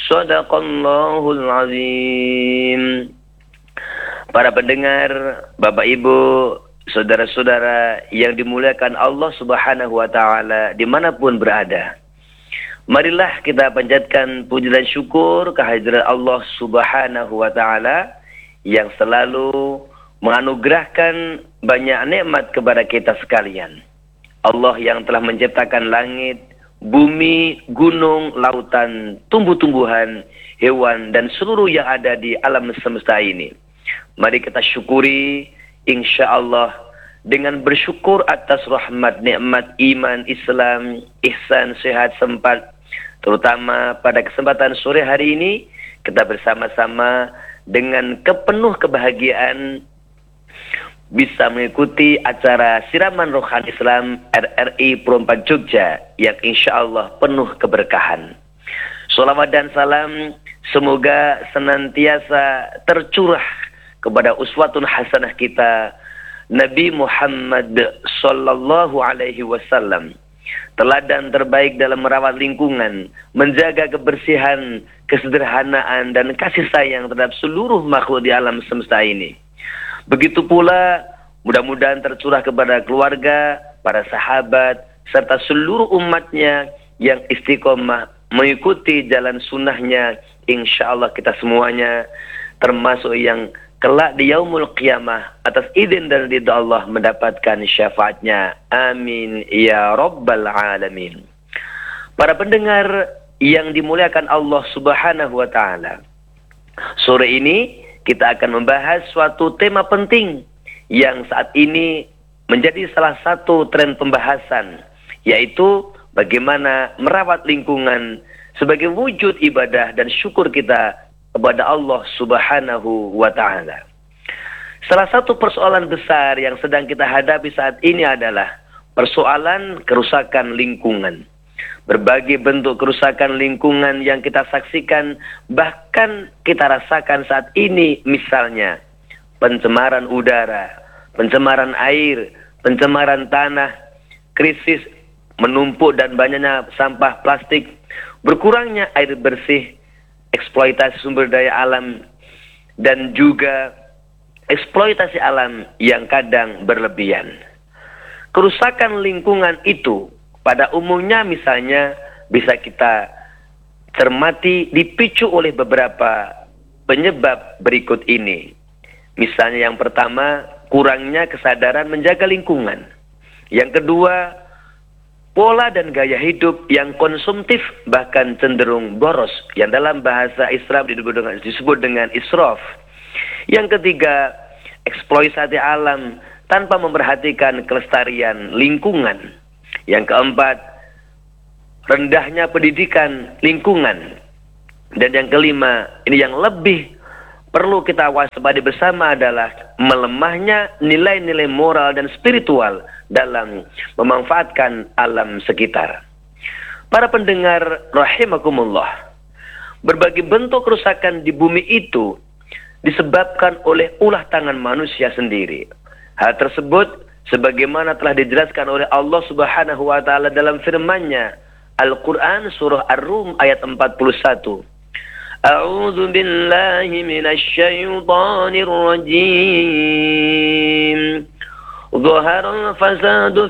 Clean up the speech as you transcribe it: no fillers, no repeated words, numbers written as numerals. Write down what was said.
Shadaqallahul azim. Para pendengar, Bapak Ibu, saudara-saudara yang dimuliakan Allah Subhanahu wa taala dimanapun berada. Marilah kita panjatkan puji dan syukur kehadirat Allah Subhanahu wa taala yang selalu menganugerahkan banyak nikmat kepada kita sekalian. Allah yang telah menciptakan langit, bumi, gunung, lautan, tumbuh-tumbuhan, hewan, dan seluruh yang ada di alam semesta ini. Mari kita syukuri, insya Allah, dengan bersyukur atas rahmat, nikmat, iman, Islam, ihsan, sehat, sempat. Terutama pada kesempatan sore hari ini, kita bersama-sama dengan penuh kebahagiaan bisa mengikuti acara Siraman Rohani Islam RRI Pro 4 Jogja yang insya Allah penuh keberkahan. Sholawat dan salam semoga senantiasa tercurah kepada uswatun hasanah kita Nabi Muhammad sallallahu alaihi wasallam, teladan terbaik dalam merawat lingkungan, menjaga kebersihan, kesederhanaan dan kasih sayang terhadap seluruh makhluk di alam semesta ini. Begitu pula mudah-mudahan tercurah kepada keluarga, para sahabat, serta seluruh umatnya yang istiqomah mengikuti jalan sunnahnya. Insya Allah kita semuanya termasuk yang kelak di yaumul qiyamah atas izin dan ridha Allah mendapatkan syafaatnya. Amin ya rabbal alamin. Para pendengar yang dimuliakan Allah Subhanahu wa taala, sore ini kita akan membahas suatu tema penting yang saat ini menjadi salah satu tren pembahasan, yaitu bagaimana merawat lingkungan sebagai wujud ibadah dan syukur kita kepada Allah Subhanahu wa taala. Salah satu persoalan besar yang sedang kita hadapi saat ini adalah persoalan kerusakan lingkungan. Berbagai bentuk kerusakan lingkungan yang kita saksikan, bahkan kita rasakan saat ini, misalnya pencemaran udara, pencemaran air, pencemaran tanah, krisis menumpuk dan banyaknya sampah plastik, berkurangnya air bersih, eksploitasi sumber daya alam, dan juga eksploitasi alam yang kadang berlebihan. Kerusakan lingkungan itu pada umumnya misalnya bisa kita cermati dipicu oleh beberapa penyebab berikut ini. Misalnya yang pertama, kurangnya kesadaran menjaga lingkungan. Yang kedua, pola dan gaya hidup yang konsumtif bahkan cenderung boros, yang dalam bahasa Islam disebut dengan israf. Yang ketiga, eksploitasi alam tanpa memperhatikan kelestarian lingkungan. Yang keempat, rendahnya pendidikan lingkungan. Dan yang kelima, ini yang lebih perlu kita waspadai bersama adalah melemahnya nilai-nilai moral dan spiritual dalam memanfaatkan alam sekitar. Para pendengar rahimakumullah, berbagai bentuk kerusakan di bumi itu disebabkan oleh ulah tangan manusia sendiri. Hal tersebut sebagaimana telah dijelaskan oleh Allah Subhanahu wa taala dalam firman-Nya Al-Qur'an surah Ar-Rum ayat 41. A'udzu billahi minasy syaithanir rajim. Dhaharal fasadu